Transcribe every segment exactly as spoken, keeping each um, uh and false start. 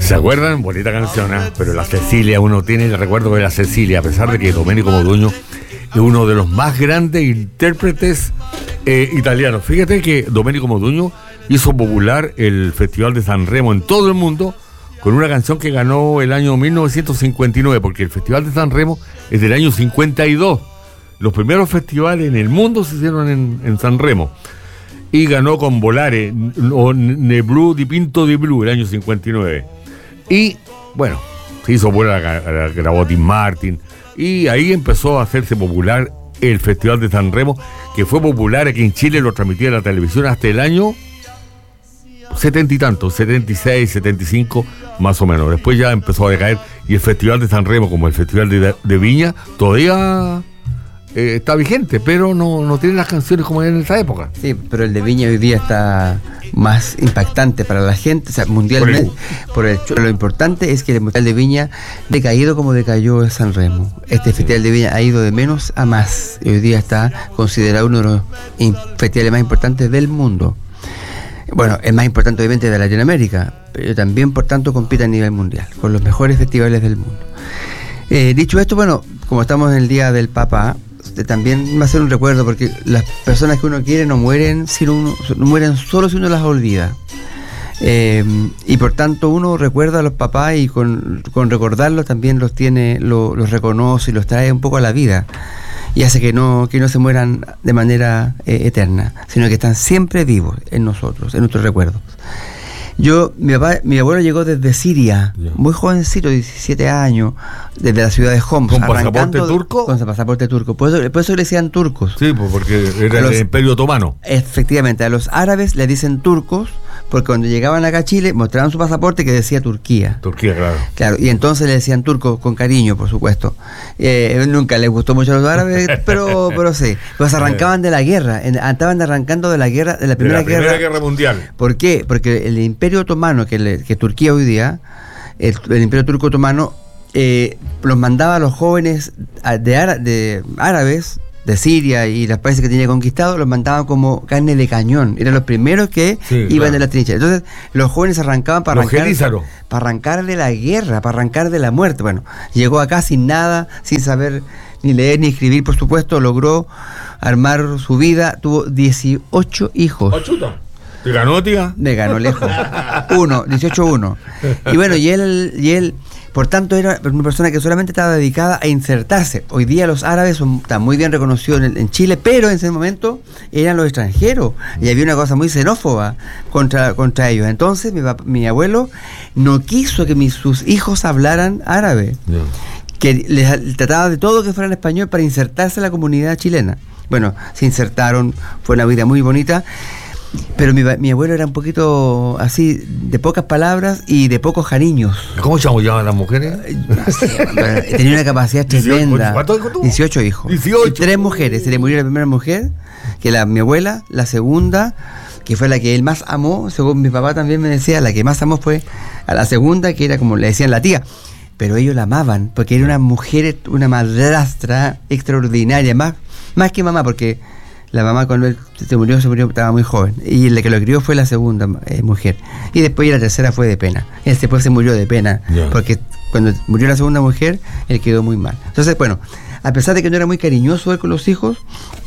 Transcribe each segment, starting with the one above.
¿Se acuerdan? Bonita canción, ¿eh? Pero la Cecilia, uno tiene el recuerdo de la Cecilia, a pesar de que Domenico Modugno es uno de los más grandes intérpretes eh, italianos. Fíjate que Domenico Modugno hizo popular el Festival de San Remo en todo el mundo con una canción que ganó el año mil novecientos cincuenta y nueve, porque el Festival de San Remo es del año cincuenta y dos. Los primeros festivales en el mundo se hicieron en, en San Remo. Y ganó con Volare, o Ne Blu di Pinto di Blu, el año cincuenta y nueve. Y, bueno, se hizo popular, grabó Tim Martin, y ahí empezó a hacerse popular el Festival de San Remo, que fue popular aquí en Chile, lo transmitía la televisión hasta el año setenta y tantos, setenta y seis, setenta y cinco, más o menos. Después ya empezó a decaer, y el Festival de San Remo, como el Festival de, de Viña, todavía eh, está vigente, pero no, no tiene las canciones como en esa época. Sí, pero el de Viña hoy día está más impactante para la gente, o sea, mundialmente. Por el, por el, lo importante es que el Festival de Viña decaído como decayó el San Remo. Este Festival de Viña ha ido de menos a más, y hoy día está considerado uno de los festivales más importantes del mundo. Bueno, es más importante obviamente de Latinoamérica, pero también por tanto compite a nivel mundial, con los mejores festivales del mundo. Eh, dicho esto, bueno, como estamos en el Día del Papá, también va a ser un recuerdo, porque las personas que uno quiere no mueren si uno, no mueren solo si uno las olvida. Eh, y por tanto uno recuerda a los papás, y con, con recordarlos también los tiene, lo, los reconoce y los trae un poco a la vida, y hace que no, que no se mueran de manera eh, eterna, sino que están siempre vivos en nosotros, en nuestros recuerdos. Yo, mi papá, mi abuelo llegó desde Siria, yeah. muy jovencito, diecisiete años, desde la ciudad de Homs. ¿Con pasaporte turco? Con pasaporte turco. Por eso, por eso le decían turcos. Sí, pues porque era los, el Imperio Otomano. Efectivamente, a los árabes le dicen turcos, porque cuando llegaban acá a Chile mostraban su pasaporte que decía Turquía. Turquía, claro. Claro, y entonces le decían turcos con cariño, por supuesto. Eh, nunca les gustó mucho a los árabes, pero pero sí. Pues arrancaban de la guerra, estaban arrancando de la guerra, de la primera, de la primera guerra, guerra mundial. ¿Por qué? Porque el Imperio Otomano, que, le, que Turquía hoy día, el, el Imperio Turco Otomano, eh, los mandaba a los jóvenes de, ára, de árabes de Siria y los países que tenía conquistados, los mandaban como carne de cañón. Eran los primeros que sí, iban claro. de la trinchera. Entonces, los jóvenes arrancaban para arrancar, para arrancar de la guerra, para arrancar de la muerte. Bueno, llegó acá sin nada, sin saber ni leer ni escribir, por supuesto, logró armar su vida, tuvo dieciocho hijos. ¡Oh, chuta! ¿Te ganó, tía? Me ganó lejos. Uno, dieciocho uno. Y bueno, y él, y él por tanto, era una persona que solamente estaba dedicada a insertarse. Hoy día los árabes son, están muy bien reconocidos en, en Chile, pero en ese momento eran los extranjeros. Y había una cosa muy xenófoba contra, contra ellos. Entonces, mi, mi abuelo no quiso que mis, sus hijos hablaran árabe. Yeah. Que les trataba de todo que fuera en español para insertarse en la comunidad chilena. Bueno, se insertaron, fue una vida muy bonita. Pero mi, mi abuelo era un poquito así, de pocas palabras y de pocos cariños. ¿Cómo se llamaban las mujeres? No sé, tenía una capacidad tremenda. ¿Cuántos hijos tuvo? dieciocho hijos. dieciocho. Y tres mujeres. Se le murió la primera mujer, que la mi abuela, la segunda, que fue la que él más amó, según mi papá también me decía, la que más amó fue a la segunda, que era como le decían la tía. Pero ellos la amaban, porque era una mujer, una madrastra extraordinaria, más, más que mamá, porque la mamá cuando él se murió, se murió, estaba muy joven. Y la que lo crió fue la segunda eh, mujer. Y después la tercera fue de pena. Él después se murió de pena. Yeah. Porque cuando murió la segunda mujer, él quedó muy mal. Entonces, bueno, a pesar de que no era muy cariñoso él con los hijos,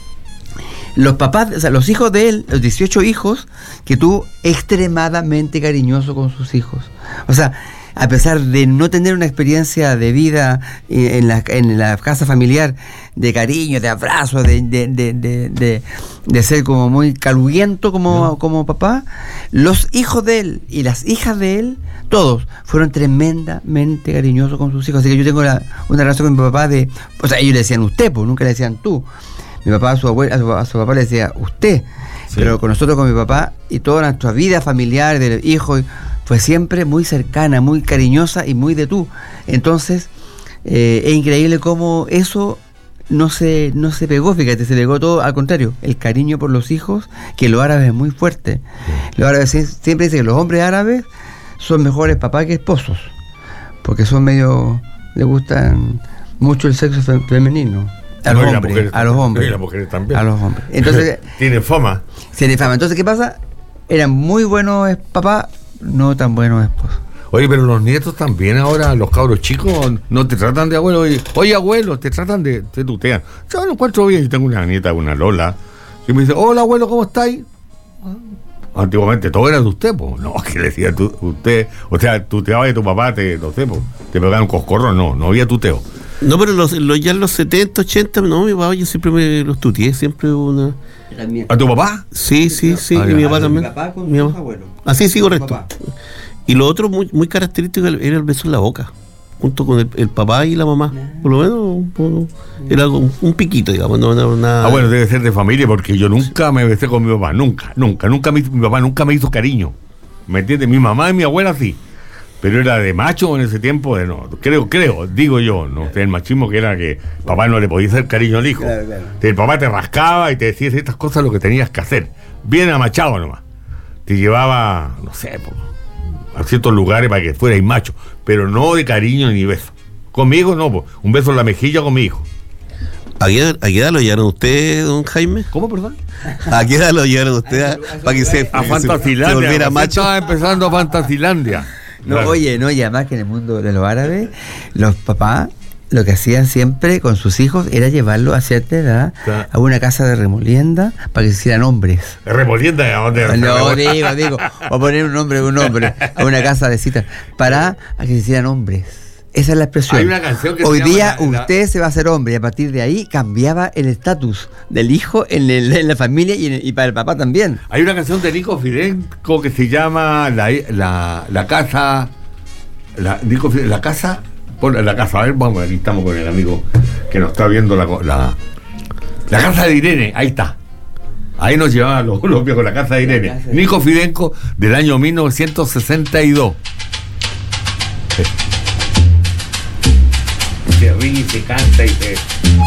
los papás, o sea, los hijos de él, los dieciocho hijos, que tuvo extremadamente cariñoso con sus hijos. O sea, a pesar de no tener una experiencia de vida en la, en la casa familiar, de cariño, de abrazo, de, de, de, de, de, de ser como muy caluriento como, no. como papá, los hijos de él y las hijas de él, todos fueron tremendamente cariñosos con sus hijos. Así que yo tengo la, una relación con mi papá de, o sea, ellos le decían usted, pues nunca le decían tú. Mi papá a su abuela, a su, a su papá le decía usted, sí. Pero con nosotros, con mi papá y toda nuestra vida familiar de hijos, fue siempre muy cercana, muy cariñosa y muy de tú. Entonces, eh, es increíble cómo eso no se, no se pegó, fíjate, se pegó todo al contrario. El cariño por los hijos, que los árabes es muy fuerte. Los árabes siempre dicen que los hombres árabes son mejores papás que esposos, porque son medio, les gustan mucho el sexo femenino. A los, no, hombres, a los hombres, y las mujeres también. A los hombres. Entonces, tienen fama. Tienen fama. Entonces, ¿qué pasa? Eran muy buenos papás, no tan buenos esposos. Oye, pero los nietos también ahora, los cabros chicos, no te tratan de abuelo. Oye, oye abuelo, te tratan de, te tutean. Yo lo encuentro bien, yo tengo una nieta, una Lola, y me dice, hola abuelo, ¿cómo estáis? Antiguamente todo era de usted, pues. No, que le decía tú, usted, o sea, tuteaba de tu papá, te, no sé, pues, te pegaban un coscorro, no, no había tuteo. No, pero los, los, ya en los setenta, ochenta, no, mi papá, yo siempre me los tuteé, siempre una... ¿A tu papá? Sí, sí, sí, ah, y mi papá mi también. papá con Mi sus papá. abuelos. Ah, sí, sí, Con correcto. papá. Y lo otro muy, muy característico era el beso en la boca, junto con el, el papá y la mamá. Por lo menos por, era un, un piquito, digamos, no era nada. Ah, bueno, debe ser de familia, porque yo nunca me besé con mi papá, nunca, nunca, nunca me hizo, mi papá nunca me hizo cariño. ¿Me entiendes? Mi mamá y mi abuela sí. Pero era de macho en ese tiempo, de no, creo, creo, digo yo, no sé, el machismo que era que papá no le podía hacer cariño al hijo. Claro, claro. El papá te rascaba y te decía estas cosas lo que tenías que hacer. Bien amachado nomás. Te llevaba, no sé, po, a ciertos lugares para que fuerais macho, pero no de cariño ni beso. Conmigo no, po, un beso en la mejilla con mi hijo. ¿A qué, a qué edad lo llevaron usted, don Jaime? ¿Cómo, perdón? ¿A qué edad lo llevaron usted a- para que se, A se- Fantasilandia. se volviera Usted macho? Estaba empezando a Fantasilandia. No, Claro. oye, no, y además que en el mundo de los árabes, los papás lo que hacían siempre con sus hijos era llevarlos a cierta edad Claro. a una casa de remolienda para que se hicieran hombres. Remolienda, ¿a dónde? No, digo, digo, o a poner un nombre de un hombre a una casa de citas para a que se hicieran hombres. Esa es la expresión. Hay una canción que Hoy se llama día la- la- usted se va a hacer hombre y a partir de ahí cambiaba el estatus del hijo en, el- en la familia y, en- y para el papá también. Hay una canción de Nico Fidenco que se llama La, la, la Casa. La, Nico Fide- la Casa. Pon la casa, a ver, vamos, aquí estamos con el amigo que nos está viendo la, la, la casa de Irene, ahí está. Ahí nos llevaban los, los viejos, la casa de Irene. La casa de- Nico Fidenco del año mil novecientos sesenta y dos. Se ríe, se canta y se.